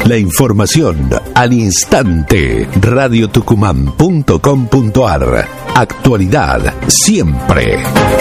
La información al instante. radiotucumán.com.ar. Actualidad siempre.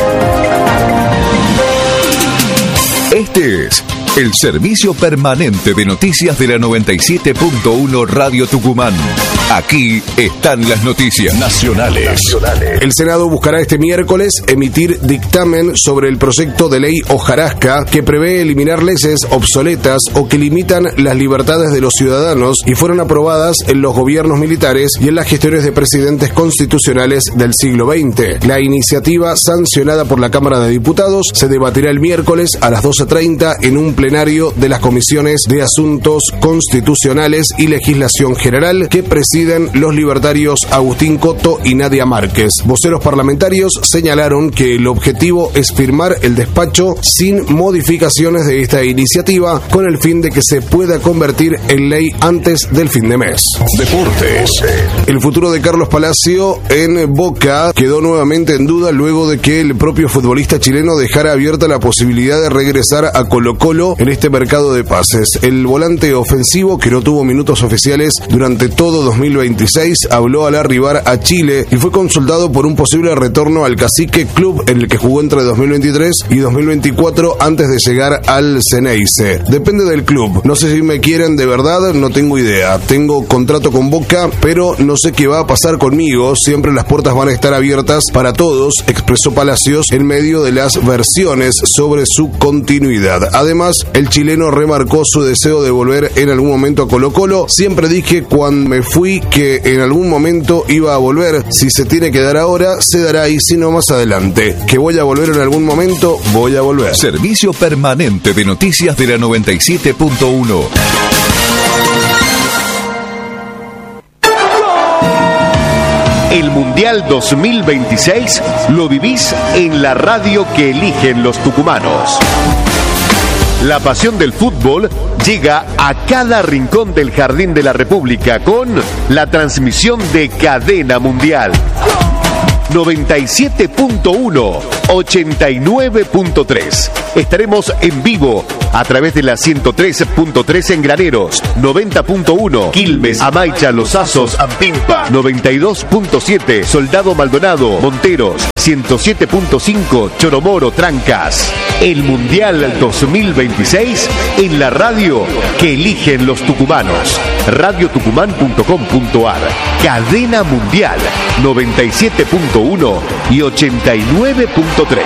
Este es el servicio permanente de noticias de la 97.1 Radio Tucumán. Aquí están las noticias nacionales. El Senado buscará este miércoles emitir dictamen sobre el proyecto de ley Hojarasca que prevé eliminar leyes obsoletas o que limitan las libertades de los ciudadanos y fueron aprobadas en los gobiernos militares y en las gestiones de presidentes constitucionales del siglo XX. La iniciativa, sancionada por la Cámara de Diputados, se debatirá el miércoles a las 12:30 en un plenario de las comisiones de Asuntos Constitucionales y Legislación General que presiden los libertarios Agustín Coto y Nadia Márquez. Voceros parlamentarios señalaron que el objetivo es firmar el despacho sin modificaciones de esta iniciativa con el fin de que se pueda convertir en ley antes del fin de mes. Deportes. El futuro de Carlos Palacio en Boca quedó nuevamente en duda luego de que el propio futbolista chileno dejara abierta la posibilidad de regresar a Colo-Colo en este mercado de pases. El volante ofensivo, que no tuvo minutos oficiales durante todo 2026, habló al arribar a Chile y fue consultado por un posible retorno al Cacique, club en el que jugó entre 2023 y 2024 antes de llegar al Ceneice. Depende del club. No sé si me quieren de verdad, no tengo idea. Tengo contrato con Boca, pero no sé qué va a pasar conmigo. Siempre las puertas van a estar abiertas para todos, expresó Palacios en medio de las versiones sobre su continuidad. Además, el chileno remarcó su deseo de volver en algún momento a Colo-Colo. Siempre dije cuando me fui que en algún momento iba a volver. Si se tiene que dar ahora, se dará, y si no, más adelante. Que voy a volver en algún momento, voy a volver. Servicio permanente de noticias de la 97.1. El Mundial 2026 lo vivís en la radio que eligen los tucumanos. La pasión del fútbol llega a cada rincón del Jardín de la República con la transmisión de Cadena Mundial. 97.1, 89.3. Estaremos en vivo a través de la 103.3 en Graneros, 90.1 Quilmes, Amaicha, Los Asos, Ampimpa, 92.7 Soldado Maldonado, Monteros, 107.5 Choromoro, Trancas. El Mundial 2026 en la radio que eligen los tucumanos. radiotucumán.com.ar. Cadena Mundial 97.1 y 89.3.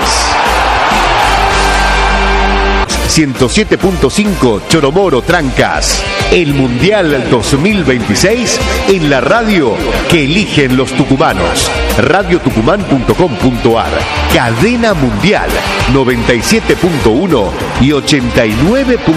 107.5 Choromoro, Trancas. El Mundial 2026 en la radio que eligen los tucumanos. radiotucumán.com.ar. Cadena Mundial 97.1 y 89.3.